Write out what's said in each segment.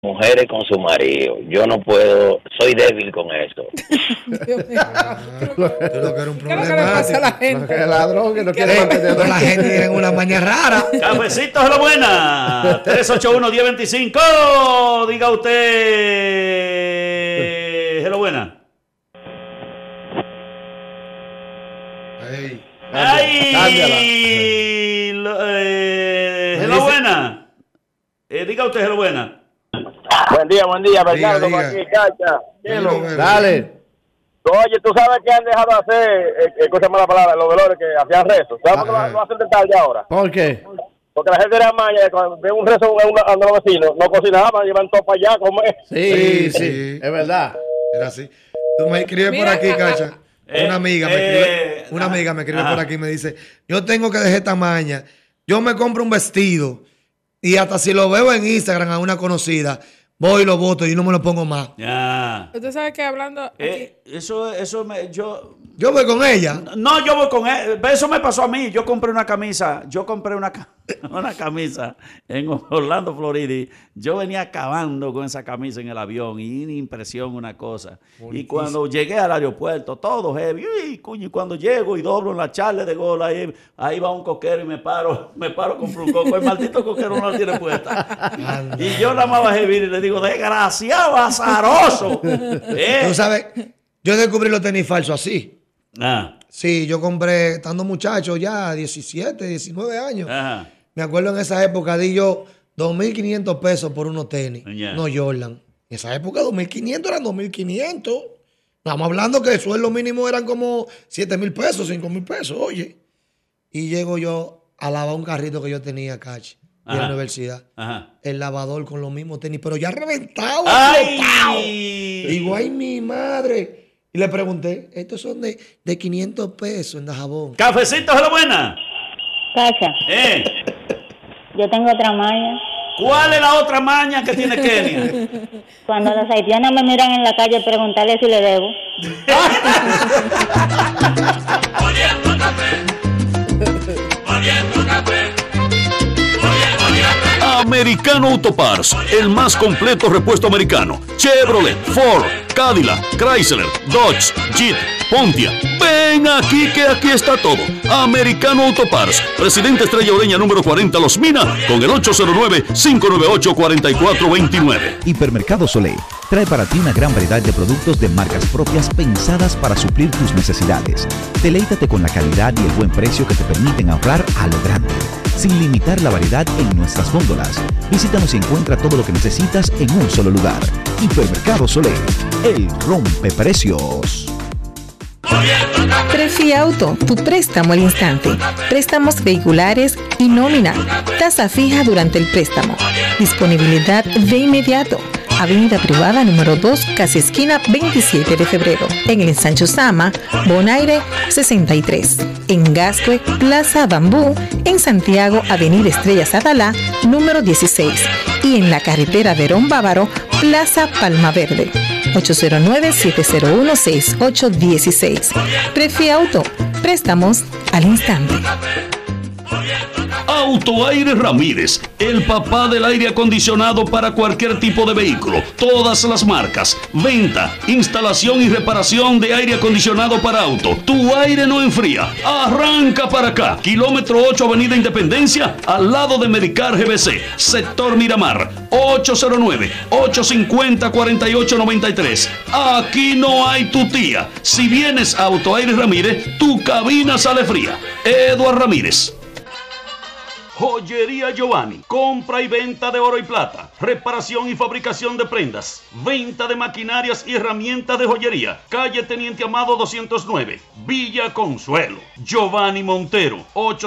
mujeres con su marido. Yo no puedo, soy débil con eso. Dios mío. Tú lo que eres un ¿Qué es lo que le pasa a la gente? Que el ladrón que no quiere mantener. La gente tiene una maña rara. Cafecito, hello buena. 381-1025. Diga usted. Hello buena. ¡Ay! Hello buena. Diga usted, hello buena. Buen día, Bernardo, Diga. aquí, Cacha. Dale. Oye, tú sabes que han dejado de hacer, escúchame la palabra, los velores que hacían rezos. ¿Sabes por qué lo hacen de tarde ahora? ¿Por qué? Porque la gente era maña, cuando ve un rezo a los vecinos, no cocinaban, llevan todo para allá a comer. Sí, Sí. es verdad. Era así. Tú me escribes por Mira, aquí, Cacha. Una amiga me escribe por aquí y me dice, yo tengo que dejar esta maña. Yo me compro un vestido y hasta si lo veo en Instagram a una conocida, voy y lo boto y no me lo pongo más. Ya. Usted sabe que hablando aquí, Yo voy con ella. No, yo voy con él. Eso me pasó a mí. Yo compré una camisa. Una camisa en Orlando, Florida. Y yo venía acabando con esa camisa en el avión. Y una impresión, una cosa. Y cuando llegué al aeropuerto, todo heavy. Y cuando llego y doblo en la charla de gol, ahí va un coquero y me paro con un coco. El maldito coquero no la tiene puesta. Y yo nada más bajé y le digo, desgraciado, azaroso. Tú sabes, yo descubrí los tenis falsos así. Ah. Sí, yo compré, estando muchacho ya, 17, 19 años. Ajá. Me acuerdo en esa época di yo 2.500 pesos por unos tenis. Yeah. No Jordan. En esa época 2.500 eran 2.500. Estamos hablando que el sueldo mínimo eran como 7.000 pesos, 5.000 pesos, oye. Y llego yo a lavar un carrito que yo tenía, Cachi, de la universidad. Ajá. El lavador con los mismos tenis, pero ya reventado. ¡Ay! explotado. Digo, ay, mi madre. Y le pregunté, estos son de 500 pesos en Dajabón. Cafecito, hello buena. Cacha, yo tengo otra maña. ¿Cuál es la otra maña que tiene Kenia? Cuando las haitianas me miran en la calle, preguntarle si le debo. Americano Auto Parts, el más completo repuesto americano. Chevrolet, Ford, Cadillac, Chrysler, Dodge, Jeep, Pontiac. Ven aquí que aquí está todo. Americano Auto Parts, Presidente Estrella Ureña número 40 Los Minas, con el 809-598-4429. Hipermercado Solé trae para ti una gran variedad de productos de marcas propias pensadas para suplir tus necesidades. Deleítate con la calidad y el buen precio que te permiten ahorrar a lo grande, sin limitar la variedad en nuestras góndolas. Visítanos y encuentra todo lo que necesitas en un solo lugar. Hipermercado Solé, el rompeprecios. Prefi Auto, tu préstamo al instante. Préstamos vehiculares y nómina. Tasa fija durante el préstamo. Disponibilidad de inmediato. Avenida Privada número 2, casi esquina 27 de febrero. En el Ensancho Sama, Bonaire 63. En Gascue, Plaza Bambú. En Santiago, Avenida Estrellas Adalá, número 16. Y en la carretera Verón Bávaro, Plaza Palma Verde. 809-701-6816. Prefi Auto, préstamos al instante. Autoaire Ramírez, el papá del aire acondicionado para cualquier tipo de vehículo, todas las marcas, venta, instalación y reparación de aire acondicionado para auto. Tu aire no enfría, arranca para acá, kilómetro 8 Avenida Independencia, al lado de Medicar GBC, sector Miramar, 809-850-4893. Aquí no hay tu tía. Si vienes a Autoaire Ramírez, tu cabina sale fría. Eduard Ramírez. Joyería Giovanni, compra y venta de oro y plata, reparación y fabricación de prendas, venta de maquinarias y herramientas de joyería. Calle Teniente Amado 209, Villa Consuelo. Giovanni Montero,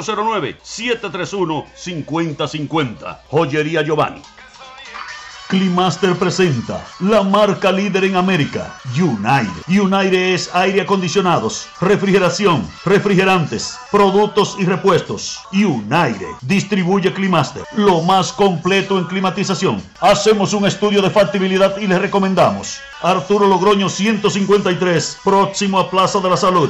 809-731-5050. Joyería Giovanni. Climaster presenta la marca líder en América, United. United es aire acondicionados, refrigeración, refrigerantes, productos y repuestos. United distribuye Climaster, lo más completo en climatización. Hacemos un estudio de factibilidad y le recomendamos. Arturo Logroño 153, próximo a Plaza de la Salud,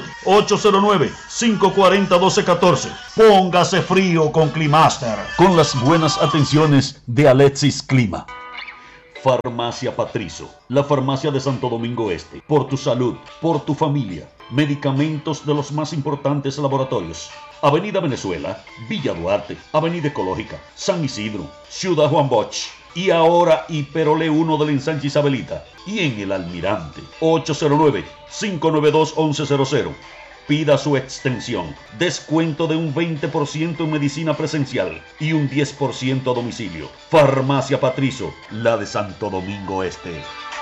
809-540-1214. Póngase frío con Climaster, con las buenas atenciones de Alexis Clima. Farmacia Patricio, la farmacia de Santo Domingo Este. Por tu salud, por tu familia. Medicamentos de los más importantes laboratorios. Avenida Venezuela, Villa Duarte, Avenida Ecológica, San Isidro, Ciudad Juan Bosch. Y ahora Hiperole 1 del ensanche Isabelita. Y en el Almirante, 809-592-1100. Pida su extensión. Descuento de un 20% en medicina presencial y un 10% a domicilio. Farmacia Patricio, la de Santo Domingo Este.